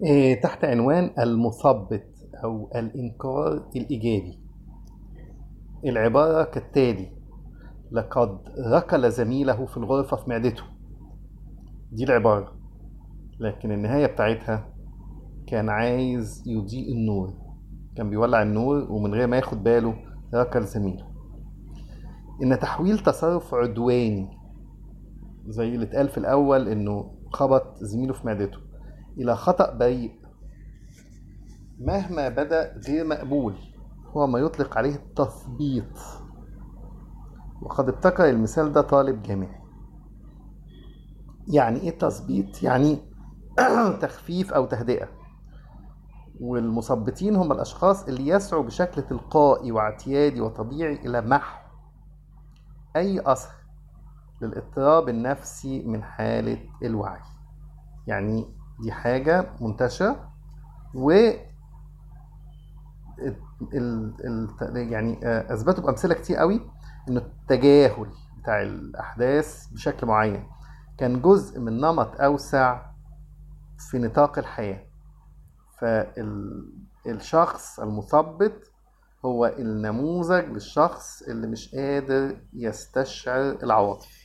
تحت عنوان المثبط أو الإنكار الإيجابي. العبارة كالتالي: لقد ركل زميله في الغرفة في معدته. دي العبارة، لكن النهاية بتاعتها كان عايز يضيء النور، كان بيولع النور ومن غير ما ياخد باله ركل زميله. إن تحويل تصرف عدواني زي اللي اتقال في الأول إنه خبط زميله في معدته إلى خطأ بريء مهما بدأ غير مقبول هو ما يطلق عليه التثبيط. وقد ابتكر المثال ده طالب جامعي. يعني ايه تثبيط؟ يعني تخفيف او تهدئة. والمثبطين هم الاشخاص اللي يسعوا بشكل تلقائي واعتيادي وطبيعي الى محو اي اثر للاضطراب النفسي من حالة الوعي. يعني دي حاجة منتشرة، و يعني اثبتوا بامثله كتير قوي ان التجاهل بتاع الاحداث بشكل معين كان جزء من نمط اوسع في نطاق الحياه. فالشخص المثبط هو النموذج للشخص اللي مش قادر يستشعر العواطف.